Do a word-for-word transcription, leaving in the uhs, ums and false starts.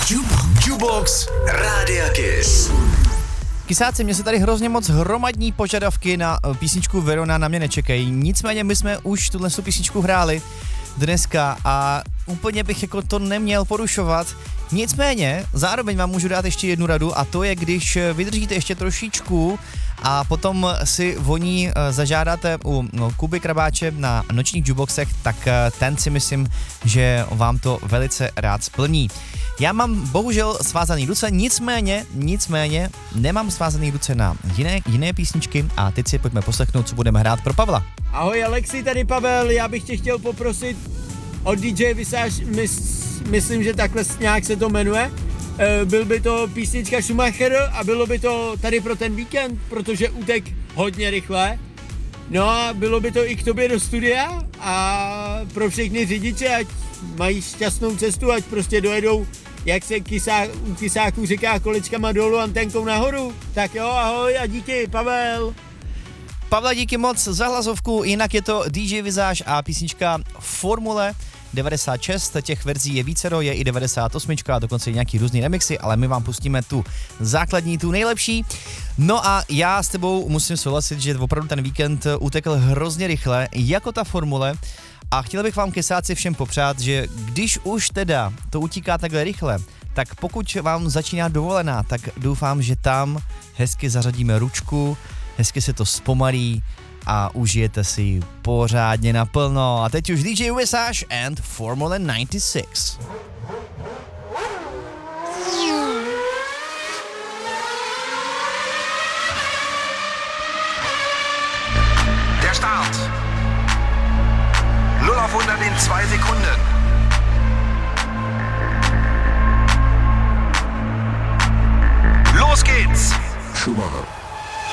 Jukebox Rádia Kiss. Kysáci, mě se tady hrozně moc hromadní požadavky na písničku Verona na mě nečekají. Nicméně my jsme už tuhle písničku hráli dneska a úplně bych jako to neměl porušovat. Nicméně, zároveň vám můžu dát ještě jednu radu a to je, když vydržíte ještě trošičku a potom si voní zažádáte u Kuby Krabáče na nočních jukeboxech, tak ten si myslím, že vám to velice rád splní. Já mám bohužel svázaný ruce, nicméně, nicméně nemám svázaný ruce na jiné, jiné písničky a teď si pojďme poslechnout, co budeme hrát pro Pavla. Ahoj Alexi, tady Pavel, já bych tě chtěl poprosit od D J Visage, mys, myslím, že takhle nějak se to jmenuje. E, byl by to písnička Schumacher a bylo by to tady pro ten víkend, protože utek hodně rychle. No a bylo by to i k tobě do studia a pro všechny řidiče, ať mají šťastnou cestu, ať prostě dojedou, jak se kysá, u kysáků říká, kolečkama dolů, antenkou nahoru. Tak jo, ahoj a díky, Pavel. Pavla, díky moc za hlasovku, jinak je to D J Visage a písnička Formule devadesát šest, těch verzí je vícero, je i devadesát osm a dokonce i nějaký různý remixy, ale my vám pustíme tu základní, tu nejlepší. No a já s tebou musím souhlasit, že opravdu ten víkend utekl hrozně rychle, jako ta Formule. A chtěl bych vám, kysáci, všem popřát, že když už teda to utíká takhle rychle, tak pokud vám začíná dovolená, tak doufám, že tam hezky zařadíme ručku, hezky se to zpomalí a užijete si ji pořádně naplno. A teď už D J Visage and Formula devadesát šest. Der Start. null auf hundert in zwei Sekunden. Los geht's. Schumacher.